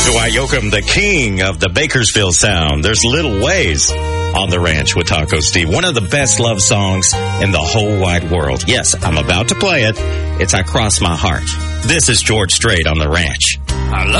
Dwight Yoakam, the king of the Bakersfield sound. There's Little Ways on the Ranch with Taco Steve. One of the best love songs in the whole wide world. Yes, I'm about to play it. It's I Cross My Heart. This is George Strait on the Ranch. I love